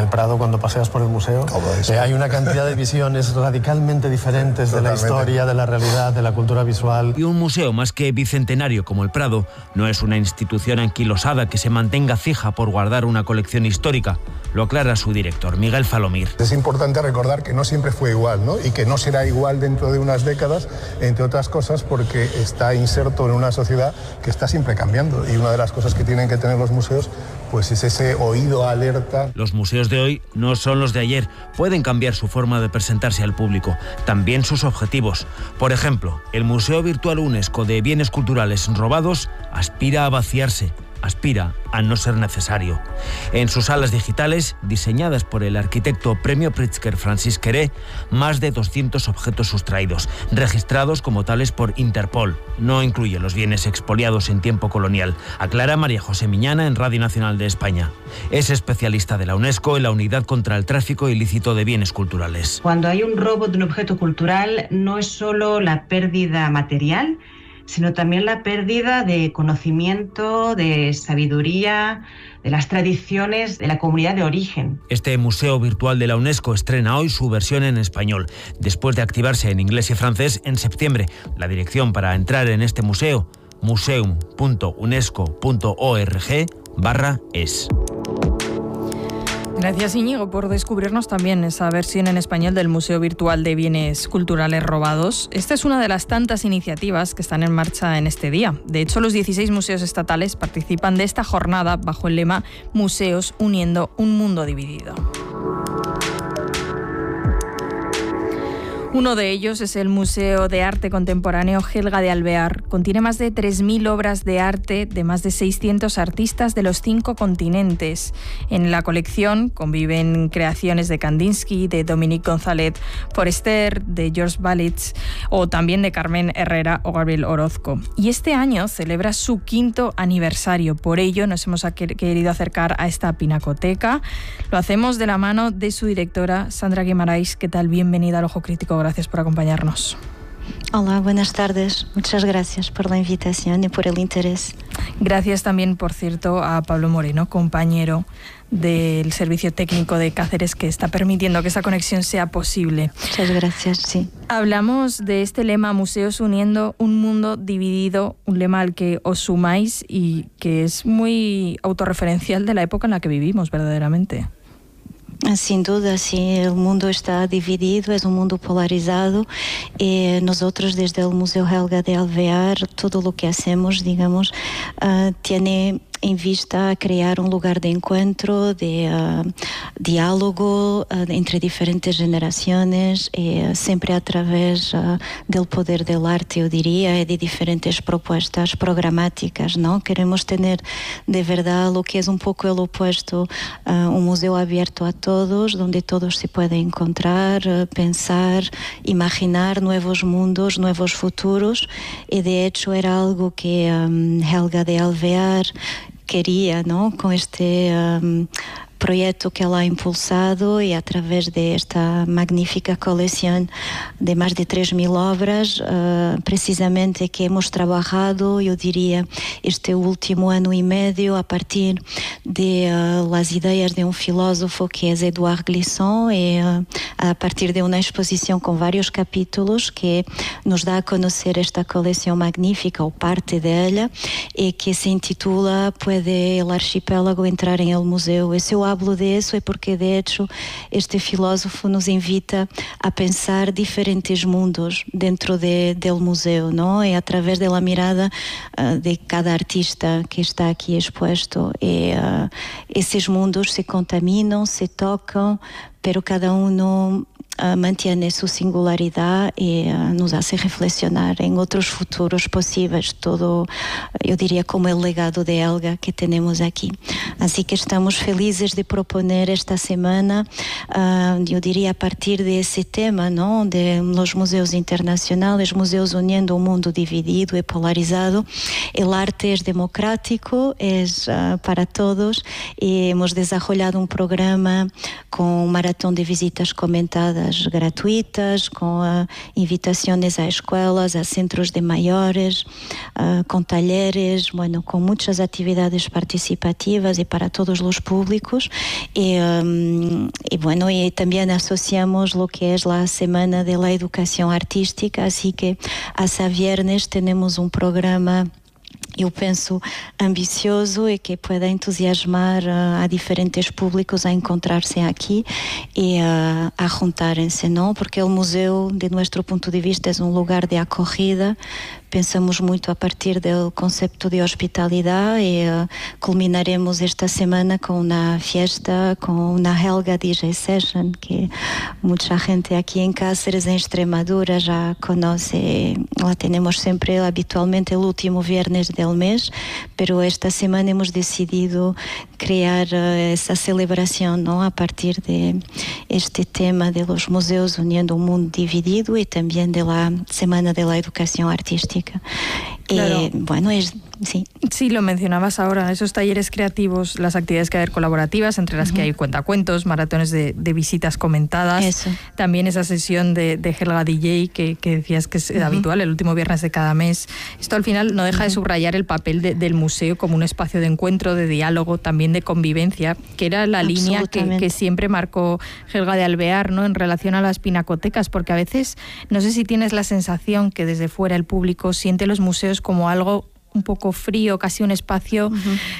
el Prado, cuando paseas por el museo, hay una cantidad de visiones radicalmente diferentes de la historia, de la realidad, de la cultura visual. Y un museo más que bicentenario como el Prado no es una institución anquilosada que se mantenga fija por guardar una colección histórica. Lo aclara su director, Miguel Falomir. Es importante recordar que no siempre fue igual, ¿no? Y que no será igual dentro de unas décadas, entre otras cosas porque está inserto en una sociedad que está siempre cambiando. Y una de las cosas que tienen que tener los museos pues es ese oído alerta. Los museos de hoy no son los de ayer. Pueden cambiar su forma de presentarse al público, también sus objetivos. Por ejemplo, el Museo Virtual UNESCO de Bienes Culturales Robados aspira a vaciarse. Aspira a no ser necesario. En sus salas digitales, diseñadas por el arquitecto Premio Pritzker Francis Queré, más de 200 objetos sustraídos, registrados como tales por Interpol. No incluye los bienes expoliados en tiempo colonial, aclara María José Miñana en Radio Nacional de España. Es especialista de la UNESCO en la Unidad contra el Tráfico Ilícito de Bienes Culturales. Cuando hay un robo de un objeto cultural, no es solo la pérdida material, sino también la pérdida de conocimiento, de sabiduría, de las tradiciones de la comunidad de origen. Este museo virtual de la UNESCO estrena hoy su versión en español, después de activarse en inglés y francés en septiembre. La dirección para entrar en este museo, museum.unesco.org/es. Gracias, Íñigo, por descubrirnos también esa versión en español del Museo Virtual de Bienes Culturales Robados. Esta es una de las tantas iniciativas que están en marcha en este día. De hecho, los 16 museos estatales participan de esta jornada bajo el lema Museos uniendo un mundo dividido. Uno de ellos es el Museo de Arte Contemporáneo Helga de Alvear. Contiene más de 3.000 obras de arte de más de 600 artistas de los 5 continentes. En la colección conviven creaciones de Kandinsky, de Dominique González Forester, de George Balich o también de Carmen Herrera o Gabriel Orozco. Y este año celebra su 5º aniversario. Por ello nos hemos querido acercar a esta pinacoteca. Lo hacemos de la mano de su directora, Sandra Guimarães. ¿Qué tal? Bienvenida al Ojo Crítico. Gracias por acompañarnos. Hola, buenas tardes. Muchas gracias por la invitación y por el interés. Gracias también, por cierto, a Pablo Moreno, compañero del Servicio Técnico de Cáceres, que está permitiendo que esa conexión sea posible. Muchas gracias, sí. Hablamos de este lema, Museos uniendo un mundo dividido, un lema al que os sumáis y que es muy autorreferencial de la época en la que vivimos, verdaderamente. Sin duda, sí, el mundo está dividido, es un mundo polarizado y nosotros desde el Museo Helga de Alvear, todo lo que hacemos, digamos, tiene en vista crear un lugar de encuentro, de diálogo entre diferentes generaciones, siempre a través del poder del arte, yo diría, y de diferentes propuestas programáticas, ¿no? Queremos tener de verdad lo que es un poco el opuesto, un museo abierto a todos, donde todos se pueden encontrar, pensar, imaginar nuevos mundos, nuevos futuros, y de hecho era algo que Helga de Alvear quería, ¿no? Con este proyecto que ela ha impulsado y a través de esta magnífica colección de más de 3.000 obras, precisamente que hemos trabajado, yo diría, este último año y medio a partir de las ideas de un filósofo que es Édouard Glissant y a partir de una exposición con varios capítulos que nos da a conocer esta colección magnífica o parte de ella y que se intitula ¿Puede el archipiélago entrar en el museo? Ese hablo de eso é porque, de hecho, este filósofo nos invita a pensar diferentes mundos dentro del museo, ¿no? Y a través de la mirada de cada artista que está aquí expuesto. Y esos mundos se contaminan, se tocan, pero cada uno mantiene su singularidad y nos hace reflexionar en otros futuros posibles, todo, yo diría, como el legado de Helga que tenemos aquí. Así que estamos felices de proponer esta semana, yo diría, a partir de ese tema, ¿no? De los museos internacionales, museos uniendo un mundo dividido y polarizado. El arte es democrático, es para todos y hemos desarrollado un programa con un maratón de visitas comentadas gratuitas, con invitaciones a escuelas, a centros de mayores, con talleres, bueno, con muchas actividades participativas y para todos los públicos. Y bueno, y también asociamos lo que es la Semana de la Educación Artística, así que hasta viernes tenemos un programa, eu penso, ambicioso e que pueda entusiasmar a diferentes públicos a encontrar-se aqui e a juntarem-se, não? Porque o museu, de nosso ponto de vista, é um lugar de acolhida. Pensamos muito a partir do conceito de hospitalidade e culminaremos esta semana com uma fiesta, com uma Helga DJ Session, que muita gente aqui em Cáceres, em Extremadura, já conhece. La temos sempre, habitualmente, o último viernes do mês, pero esta semana hemos decidido criar essa celebração, não? A partir de este tema de los museus uniendo un mundo dividido y también de la Semana de la Educación Artística. Claro. Bueno, sí. Sí, lo mencionabas ahora, esos talleres creativos, las actividades que hay colaborativas, entre las que hay cuentacuentos, maratones de visitas comentadas. Eso. También esa sesión de Helga DJ que decías que es habitual, el último viernes de cada mes. Esto al final no deja de subrayar el papel del museo como un espacio de encuentro, de diálogo, también de convivencia, que era la línea que siempre marcó Helga de Alvear, ¿no? En relación a las pinacotecas, porque a veces, no sé si tienes la sensación que desde fuera el público siente los museos como algo un poco frío, casi un espacio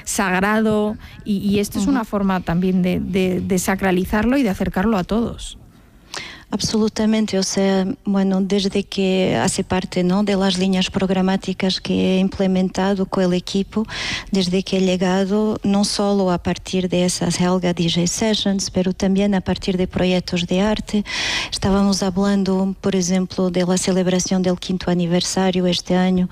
sagrado, y esto es una forma también de sacralizarlo y de acercarlo a todos. Absolutamente, o sea, bueno, desde que hace parte, ¿no?, de las líneas programáticas que he implementado con el equipo, desde que he llegado, no solo a partir de esas Helga DJ Sessions, pero también a partir de proyectos de arte. Estábamos hablando, por ejemplo, de la celebración del 5º aniversario este año.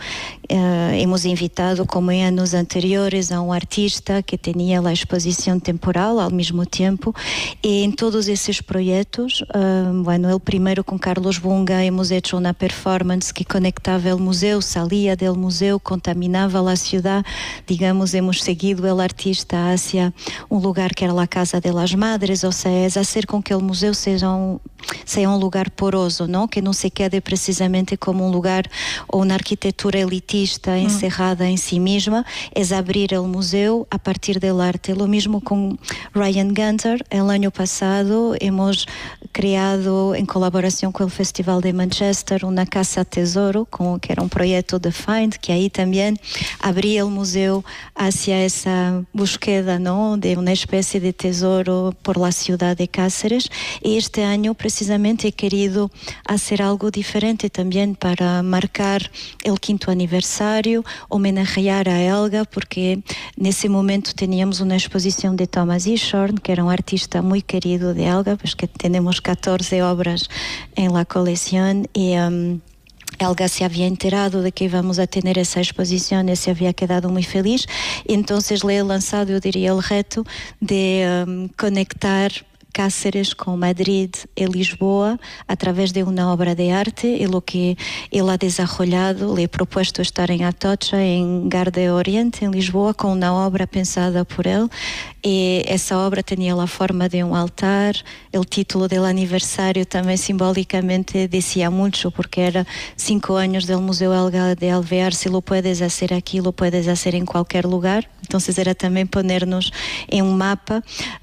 Hemos invitado, como en años anteriores, a un artista que tenía la exposición temporal al mismo tiempo, y en todos esos proyectos, bueno, el primero con Carlos Bunga hemos hecho una performance que conectaba el museo, salía del museo, contaminaba la ciudad. Digamos, hemos seguido el artista hacia un lugar que era la Casa de las Madres, o sea, es hacer con que el museo sea un lugar poroso, ¿no? Que no se quede precisamente como un lugar o una arquitectura elitista encerrada en sí misma, es abrir el museo a partir del arte. Lo mismo con Ryan Gunter. El año pasado hemos creado, en colaboración con el Festival de Manchester, una casa tesoro, que era un proyecto de Find, que ahí también abría el museo hacia esa búsqueda, ¿no?, de una especie de tesoro por la ciudad de Cáceres. Y este año precisamente he querido hacer algo diferente también para marcar el 5º aniversario, homenajear a Helga, porque en ese momento teníamos una exposición de Thomas Eashorn, que era un artista muy querido de Helga, pues que tenemos 14 obras en la colección, y Helga se había enterado de que íbamos a tener esa exposición y se había quedado muy feliz. Y entonces le he lanzado, yo diría, el reto de conectar Cáceres con Madrid y Lisboa a través de una obra de arte, y lo que él ha desarrollado, le he propuesto estar en Atocha, en Garde Oriente, en Lisboa, con una obra pensada por él, y esa obra tenía la forma de un altar. El título del aniversario también simbólicamente decía mucho, porque era 5 años del Museo Helga de Alvear. Si lo puedes hacer aquí, lo puedes hacer en cualquier lugar. Entonces era también ponernos en un mapa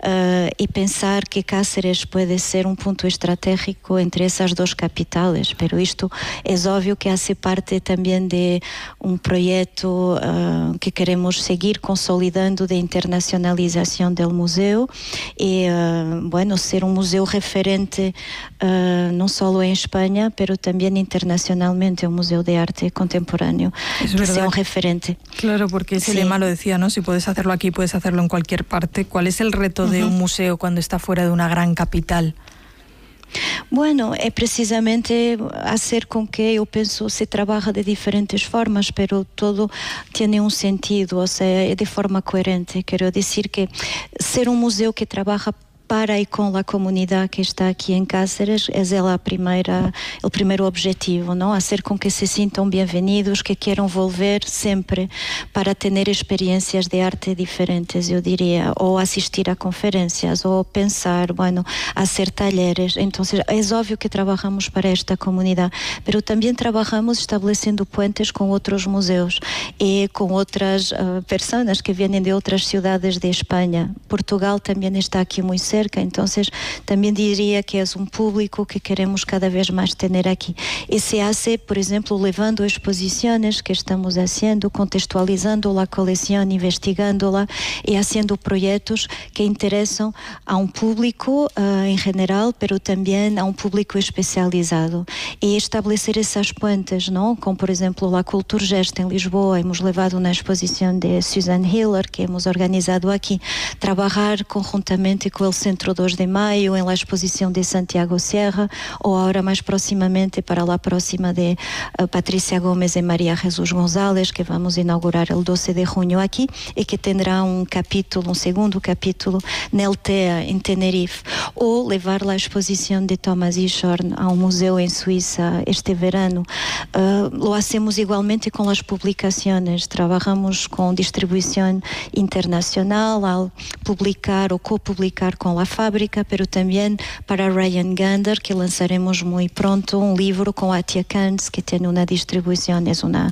y pensar que Cáceres puede ser un punto estratégico entre esas dos capitales, pero esto es obvio que hace parte también de un proyecto que queremos seguir consolidando de internacionalización del museo y, bueno, ser un museo referente no solo en España, pero también internacionalmente, un museo de arte contemporáneo, que sea un referente. Claro, porque ese lema lo decía, ¿no? Si puedes hacerlo aquí, puedes hacerlo en cualquier parte. ¿Cuál es el reto de un museo cuando está fuera de una gran capital? Bueno, es precisamente hacer con que, yo pienso, se trabaja de diferentes formas, pero todo tiene un sentido, o sea, de forma coherente. Quiero decir que ser un museo que trabaja para y con la comunidad que está aquí en Cáceres es el primer objetivo, ¿no? Hacer con que se sientan bienvenidos, que quieran volver siempre para tener experiencias de arte diferentes, yo diría, o asistir a conferencias, o pensar, bueno, hacer talleres. Entonces, es obvio que trabajamos para esta comunidad, pero también trabajamos estableciendo puentes con otros museos y con otras personas que vienen de otras ciudades de España. Portugal también está aquí muy cerca. cerca. Entonces también diría que es un público que queremos cada vez más tener aquí. Y se hace, por ejemplo, llevando exposiciones que estamos haciendo, contextualizando la colección, investigándola y haciendo proyectos que interesan a un público en general, pero también a un público especializado. Y establecer esas puentes, ¿no? Como, por ejemplo, la Kulturgest en Lisboa, hemos llevado una exposición de Suzanne Hiller que hemos organizado aquí, trabajar conjuntamente con el Centro 2 de Mayo en la exposición de Santiago Sierra, o ahora más próximamente para la próxima de Patricia Gómez y María Jesús González, que vamos a inaugurar el 12 de junio aquí, y que tendrá un segundo capítulo en el TEA en Tenerife, o llevar la exposición de Thomas Ischorn a un museo en Suiza este verano. Lo hacemos igualmente con las publicaciones, trabajamos con distribución internacional al publicar o copublicar con la fábrica, pero también para Ryan Gander, que lanzaremos muy pronto un libro con Attia Kanz, que tiene una distribución, es una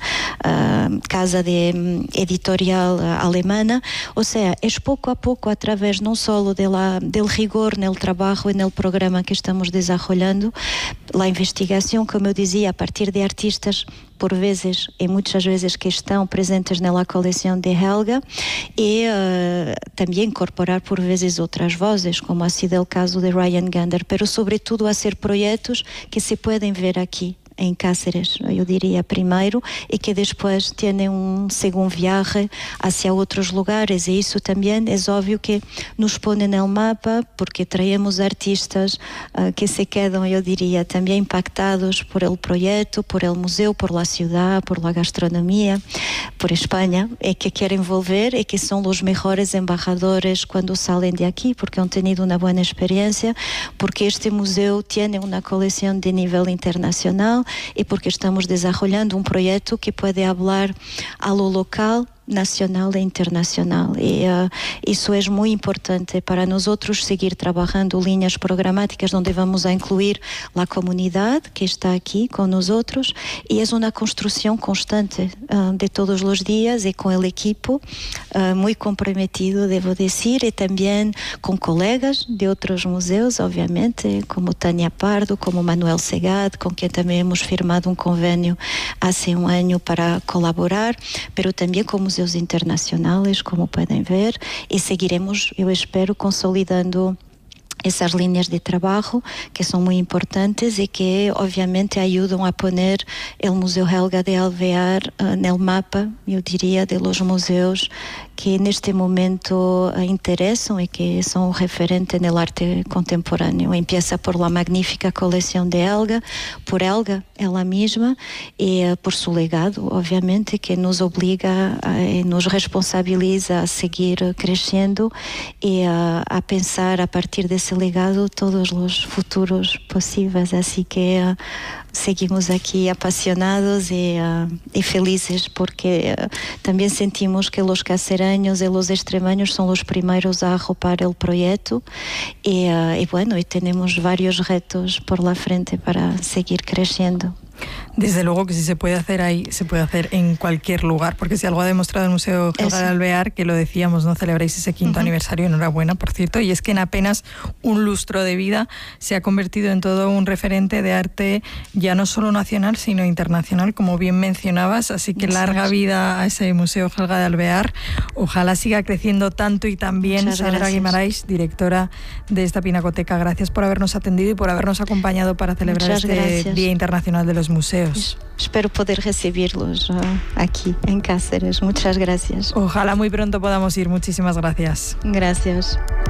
casa de editorial alemana. O sea, es poco a poco, a través no solo del rigor en el trabajo, en el programa que estamos desarrollando, la investigación, como eu dizia, a partir de artistas por vezes e muitas vezes que estão presentes na coleção de Helga, e também incorporar por vezes outras vozes, como ha sido o caso de Ryan Gander, pero sobretudo a ser projetos que se podem ver aqui em Cáceres, eu diria primeiro, e que depois têm segundo viaje hacia outros lugares, e isso também é óbvio que nos põe no mapa, porque traemos artistas que se quedam, eu diria, também impactados por el projeto, por el museu, por la ciudad, por la gastronomia, por Espanha, e que querem volver, e que são os melhores embajadores quando saem de aqui, porque han tenido uma boa experiência, porque este museu tem uma coleção de nível internacional, e porque estamos desarrollando um projeto que pode falar a lo local, nacional e internacional, e isso é muito importante para nós outros seguir trabalhando linhas programáticas onde vamos a incluir a comunidade que está aqui com nós outros, e é uma construção constante de todos os dias, e com o equipo muito comprometido, devo dizer, e também com colegas de outros museus, obviamente, como Tânia Pardo, como Manuel Segad, com quem também hemos firmado um convênio há um ano para colaborar, pero também com museus internacionais, como podem ver, e seguiremos, eu espero, consolidando essas linhas de trabalho que são muito importantes e que obviamente ajudam a pôr o Museu Helga de Alvear no mapa, eu diria, de los museus que neste momento interessam e que são referente no arte contemporâneo. Empieza por la magnífica coleção de Helga, por Helga ela mesma, e por seu legado, obviamente, que nos obriga e nos responsabiliza a seguir crescendo e a pensar a partir desse legado todos os futuros possíveis. Assim que seguimos aqui apaixonados e felizes, porque também sentimos que os cacereños e os extremeños são os primeiros a arropar o projeto, e bueno, e temos vários retos por la frente para seguir crescendo. Desde luego que si se puede hacer ahí, se puede hacer en cualquier lugar, porque si algo ha demostrado el Museo Helga de Alvear, que lo decíamos, no celebráis ese quinto aniversario, enhorabuena, por cierto, y es que en apenas un lustro de vida se ha convertido en todo un referente de arte ya no solo nacional, sino internacional, como bien mencionabas, así que larga vida a ese Museo Helga de Alvear, ojalá siga creciendo tanto y tan bien. Sandra Guimarães, directora de esta pinacoteca, gracias por habernos atendido y por habernos acompañado para celebrar este Día Internacional de los Museos. Espero poder recibirlos aquí en Cáceres. Muchas gracias. Ojalá muy pronto podamos ir. Muchísimas gracias. Gracias.